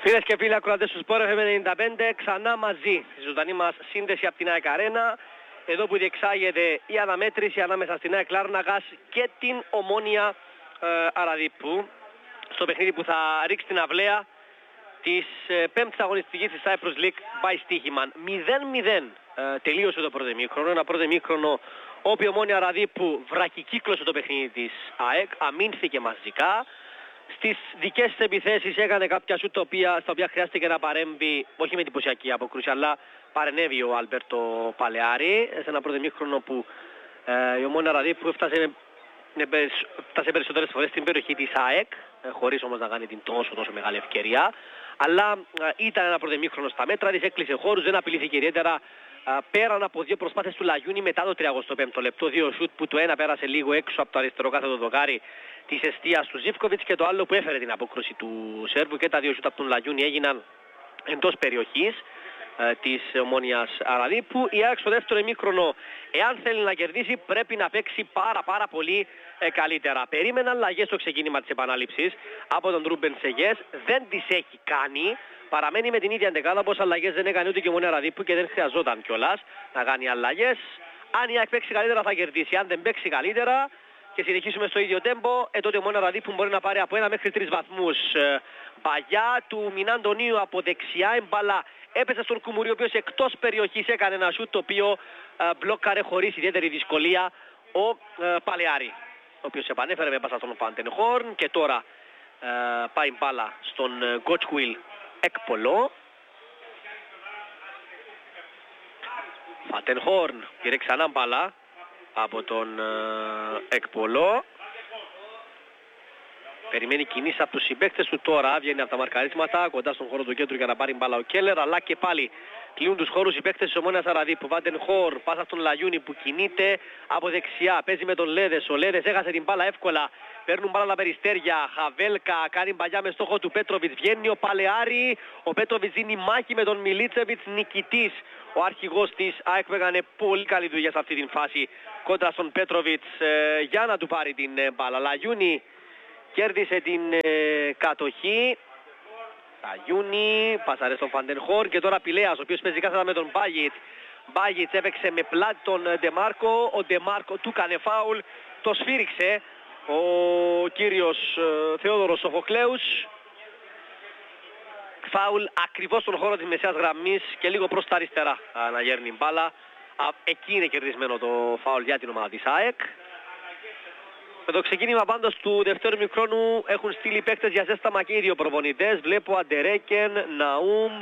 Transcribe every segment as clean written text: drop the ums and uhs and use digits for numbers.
Φίλες και φίλοι ακροατές του Sport FM 95, ξανά μαζί στη ζωντανή μας σύνδεση από την ΑΕΚ Αρένα, εδώ που διεξάγεται η αναμέτρηση ανάμεσα στην ΑΕΚ Λάρνακας και την Ομόνοια Αραδίππου, στο παιχνίδι που θα ρίξει την αυλαία της πέμπτης αγωνιστικής της Cyprus League by Στίχημαν. 0-0 τελείωσε το πρώτο ημίχρονο, ένα πρώτο ημίχρονο όπου η Ομόνοια Αραδίππου βραχικύκλωσε το παιχνίδι της ΑΕΚ, αμήνθηκε μαζικά. Στις δικές της επιθέσεις έκανε κάποια σουτ στα οποία χρειάστηκε να παρέμβει, όχι με εντυπωσιακή αποκρούση, αλλά παρενέβη ο Άλμπερτο Παλεάρη σε ένα πρώτο ημίχρονο που η Ομόνοια Αραδίππου έφτασε περισσότερες φορές στην περιοχή της ΑΕΚ, χωρίς όμως να κάνει την τόσο μεγάλη ευκαιρία. Αλλά ήταν ένα πρώτο ημίχρονο στα μέτρα της, έκλεισε χώρους, δεν απειλήθηκε ιδιαίτερα. Πέραν από δύο προσπάθειες του Λαγιούνι μετά το 35ο λεπτό, δύο σουτ που το ένα πέρασε λίγο έξω από το αριστερό κάθετο δοκάρι της εστίας του Ζίβκοβιτς και το άλλο που έφερε την απόκρουση του Σέρβου, και τα δύο σουτ από τον Λαγιούνι έγιναν εντός περιοχής της Ομόνοιας Αραδίππου. Η ΑΕΚ στο δεύτερο ημίχρονο, εάν θέλει να κερδίσει, πρέπει να παίξει πάρα πολύ καλύτερα. Περίμεναν αλλαγές στο ξεκίνημα της επανάληψης από τον Ρούμπεν Σεγές, δεν τις έχει κάνει. Παραμένει με την ίδια εντεκάδα, πως αλλαγές δεν έκανε ούτε και η Ομόνοια Αραδίππου και δεν χρειαζόταν κιόλας να κάνει αλλαγές. Αν η ΑΕΚ παίξει καλύτερα θα κερδίσει, αν δεν παίξει καλύτερα και συνεχίσουμε στο ίδιο τέμπο, τότε η Ομόνοια Αραδίππου μπορεί να πάρει από 1 μέχρι 3 βαθμούς. Παγιά του Μινάντονίου από δεξιά, εμπάλα έπεσε στον Κουμουρί, ο οποίος εκτός περιοχής έκανε ένα σούτ το οποίο μπλόκαρε χωρίς ιδιαίτερη δυσκολία ο Παλεάρη, ο οποίος επανέφερε με πάσα στον Φαντενχόρν και τώρα πάει μπάλα στον Γκότσουιλ Εκπολό. Φαντενχόρν πήρε ξανά μπάλα από τον Εκπολό. Περιμένει κινήσεις από τους συμπαίκτες του τώρα, βγαίνει από τα μαρκαρίσματα κοντά στον χώρο του κέντρου για να πάρει μπάλα ο Κέλλερ, αλλά και πάλι κλείνουν τους χώρους οι παίκτες της Ομόνοιας Αραδίππου. Βάντενχορ, πάσα στον Λαγιούνι που κινείται από δεξιά, παίζει με τον Λέδες, ο Λέδες έχασε την μπάλα εύκολα, παίρνουν μπάλα τα περιστέρια, Χαβέλκα κάνει μπαλιά με στόχο του Πέτροβιτς, βγαίνει ο Παλεάρη, ο Πέτροβιτς δίνει μάχη με τον Μιλίτσεβιτς, νικητής ο αρχηγός της ΑΕΚ που έκανε πολύ καλή δουλειά σε αυτή την φάση κόντρα στον Πέτροβιτς για να του πάρει την μπάλα. Λαγιούνι κέρδισε την κατοχή. Λαγιούνι, πασαρέ στον Φαντενχόρν και τώρα Πηλέας, ο οποίος παίζει κάθετα με τον Μπάγιτς. Μπάγιτς έπαιξε με πλάτη τον Ντεμάρκο, ο Ντεμάρκο του έκανε φάουλ, το σφύριξε ο κύριος Θεόδωρος Σοφοκλέους. Φάουλ ακριβώς στον χώρο της μεσαίας γραμμής και λίγο προς τα αριστερά να γέρνει μπάλα. Εκεί είναι κερδισμένο το φάουλ για την ομάδα της ΑΕΚ. Με το ξεκίνημα πάντως του δευτέρου μικρόνου έχουν στείλει παίκτες για ζέσταμα και οι δύο προπονητές. Βλέπω Αντερέκεν, Ναούμ,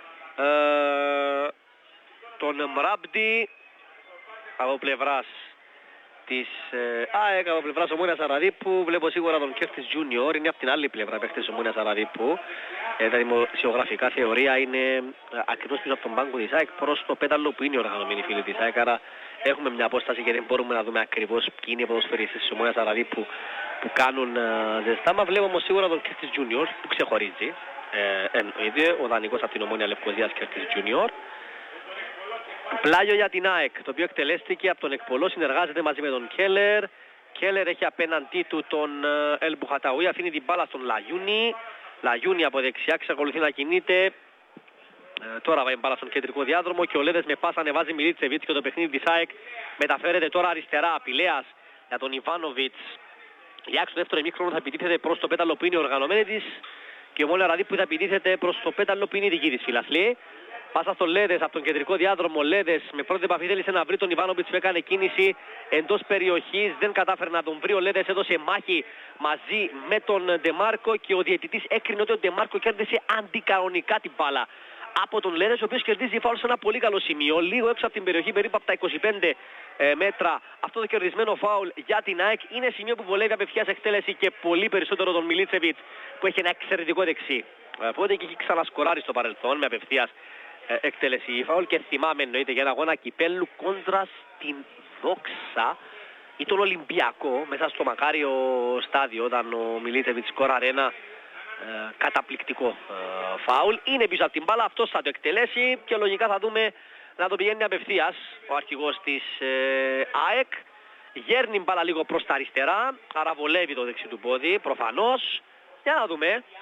τον Μράμπντι από πλευράς της ΑΕΚ, από πλευράς Ομόνοιας Αραδίππου. Βλέπω σίγουρα τον Κέρτις Τζούνιορ, είναι από την άλλη πλευρά παίκτες της Ομόνοιας Αραδίππου. Τα δημοσιογραφικά θεωρία είναι ακριβώς πίσω από τον πάγκο της ΑΕΚ προς το πέταλο που είναι οργανωμένοι φίλοι της ΑΕΚ. Άρα έχουμε μια απόσταση και δεν μπορούμε να δούμε ακριβώς ποιοι είναι οι ποδοσφαιριστές της Ομόνοιας Αραδίππου που κάνουν ζεστάμα. Βλέπω όμως σίγουρα τον Κέρτις Τζούνιορ που ξεχωρίζει. Εννοείται ο δανεικός από την Ομόνια Λευκωδίας Κέρτις Τζούνιορ. Πλάγιο για την ΑΕΚ, το οποίο εκτελέστηκε από τον Εκπολό, συνεργάζεται μαζί με τον Κέλλερ. Κέλλερ έχει απέναντί του τον Ελ Μπουχαταούι, αφήνει την μπάλα στον Λαγιούνι. Λαγιούνι από δεξιά εξακολουθεί να κινείται. Τώρα πάει μπάλα στον κεντρικό διάδρομο και ο Λέδες με πάσα ανεβάζει Μιλίτσεβιτς και το παιχνίδι της ΑΕΚ μεταφέρεται τώρα αριστερά. Πηλέας για τον Ιβάνοβιτς. Η ΑΕΚ στο δεύτερο ημίχρονο θα επιτίθεται προς το πέταλο που είναι οργανωμένη της και ο Ομόνοια Αραδίππου θα επιτίθεται προς το πέταλο που είναι η δική της φιλαθλή. Πάσα στον Λέδες από τον κεντρικό διάδρομο. Λέδες με πρώτη επαφή θέλησε να βρει τον Ιβάνοβιτς που έκανε κίνηση εντός περιοχής. Δεν κατάφερε να τον βρει. Ο Λέδες έδωσε μάχη μαζί με τον Ντεμάρκο και ο διαιτητής έκρινε ότι ο Ντεμάρκο κέρδισε αντικανονικά την μπάλα από τον Λέδες, ο οποίος κερδίζει φάουλ σε ένα πολύ καλό σημείο, λίγο έξω από την περιοχή, περίπου από τα 25 μέτρα. Αυτό το κερδισμένο φάουλ για την ΑΕΚ είναι σημείο που βολεύει απευθείας εκτέλεση και πολύ περισσότερο τον Μιλίτσεβιτς που έχει ένα εξαιρετικό δεξί. Οπότε και έχει ξανασκοράρει στο παρελθόν με απευθείας εκτέλεση φάουλ και θυμάμαι εννοείται για ένα αγώνα κυπέλλου κόντρα στην Δόξα ή τον Ολυμπιακό μέσα στο μακάριο στάδιο όταν ο Μιλίτσεβιτς σκόραρε ένα καταπληκτικό φάουλ. Είναι πίσω από την μπάλα, αυτός θα το εκτελέσει και λογικά θα δούμε να το πηγαίνει απευθείας ο αρχηγός της ΑΕΚ. Γέρνει μπάλα λίγο προς τα αριστερά, άρα βολεύει το δεξί του πόδι προφανώς. Για να δούμε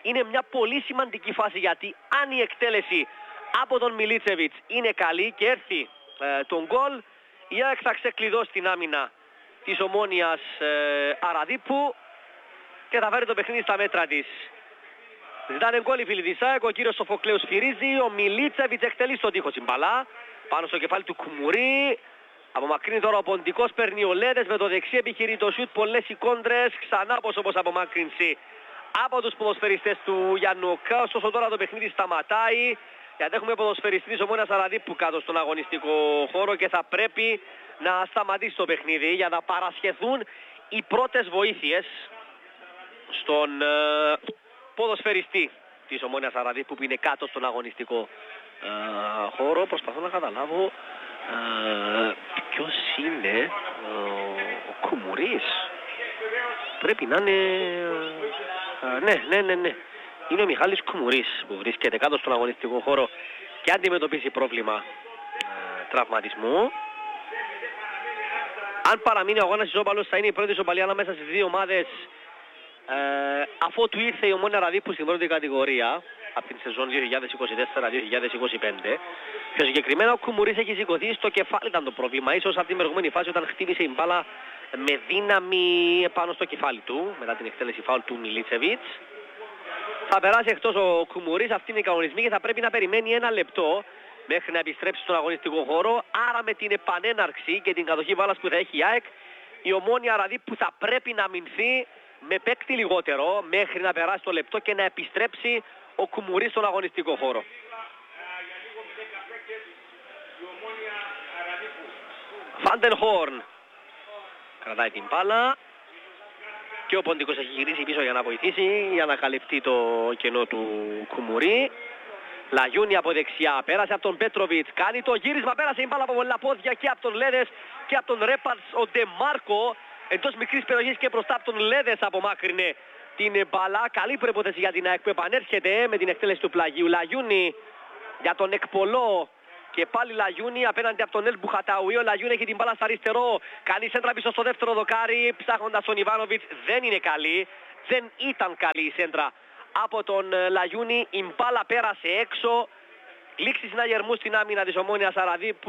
είναι μια πολύ σημαντική φάση, γιατί αν η εκτέλεση από τον Μιλίτσεβιτς είναι καλή και έρθει τον γκολ, η ΑΕΚ θα ξεκλειδώσει την άμυνα της Ομόνοιας Αραδίππου και θα φέρει το παιχνίδι στα μέτρα της. Ζητάνε γκολ οι φίλοι της ΑΕΚ, ο κύριος Σοφοκλέους φυρίζει, ο Μιλίτσεβιτς εκτελεί στον τοίχο συμπαλά, πάνω στο κεφάλι του Κουμουρί. Απομακρύνει τώρα ο Ποντικός, παίρνει ο Λέδες με το δεξί, επιχειρεί το σουτ, πολλές οι κόντρες, ξανά όπως απομάκρυνση από τους ποδοσφαιριστές του Γιαννουκά. Ωστόσο τώρα το παιχνίδι σταματάει, γιατί έχουμε ποδοσφαιριστή της Ομόνοιας Αραδίππου κάτω στον αγωνιστικό χώρο και θα πρέπει να σταματήσει το παιχνίδι για να παρασχεθούν οι πρώτες βοήθειες στον ποδοσφαιριστή της Ομόνοιας Αραδίππου που είναι κάτω στον αγωνιστικό χώρο. Προσπαθώ να καταλάβω ποιος είναι ο Κουμουρής. Πρέπει να είναι ναι. Είναι ο Μιχάλης Κουμουρής που βρίσκεται κάτω στον αγωνιστικό χώρο και αντιμετωπίζει πρόβλημα τραυματισμού. Αν παραμείνει ο αγώνας ισόπαλος, θα είναι η πρώτη ισοπαλία ανάμεσα στις δύο ομάδες αφότου ήρθε η Ομόνια Αραδίππου στην πρώτη κατηγορία από την σεζόν 2024-2025. Πιο συγκεκριμένα ο Κουμουρής έχει σηκωθεί, στο κεφάλι ήταν το πρόβλημα. Ίσως από την προηγούμενη φάση όταν χτύπησε η μπάλα με δύναμη πάνω στο κεφάλι του μετά την εκτέλεση φάουλ του Μιλίτσεβιτς. Θα περάσει εκτός ο Κουμουρής, αυτή είναι η κανονισμή και θα πρέπει να περιμένει ένα λεπτό μέχρι να επιστρέψει στον αγωνιστικό χώρο. Άρα με την επανέναρξη και την κατοχή μπάλας που θα έχει η ΑΕΚ, η Ομόνια Αραδίππου θα πρέπει να αμυνθεί με παίκτη λιγότερο μέχρι να περάσει το λεπτό και να επιστρέψει ο Κουμουρής στον αγωνιστικό χώρο. Φάντενχόρν κρατάει την μπάλα και ο Ποντικός έχει γυρίσει πίσω για να βοηθήσει, για να καλυφθεί το κενό του Κουμουρί. Λαγιούνι από δεξιά, πέρασε από τον Πέτροβιτς, κάνει το γύρισμα, πέρασε η μπάλα από πολλά πόδια και από τον Λέδες και από τον Ρέπαρτς. Ο Ντεμάρκο εντός μικρής περιοχής και μπροστά από τον Λέδες απομάκρυνε την μπάλα. Καλή προϋπόθεση για την ΑΕΚ που επανέρχεται με την εκτέλεση του πλαγίου. Λαγιούνι για τον Εκπολό και πάλι Λαγιούνι απέναντι από τον Ελ Μπουχατάουι. Ο Λαγιούνι έχει την μπάλα στα αριστερό, κάνει σέντρα πίσω στο δεύτερο δοκάρι, ψάχνοντας τον Ιβάνοβιτς. Δεν είναι καλή, δεν ήταν καλή η σέντρα από τον Λαγιούνι. Η μπάλα πέρασε έξω, λήξη συναγερμού στην άμυνα της Ομόνοιας Αραδίππου.